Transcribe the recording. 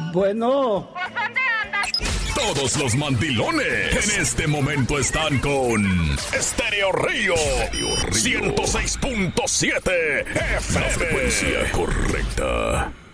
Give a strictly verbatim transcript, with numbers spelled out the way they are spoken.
Bueno. ¿Por dónde andas? Todos los mandilones en este momento están con Estéreo Río, ciento seis punto siete F M. La frecuencia correcta.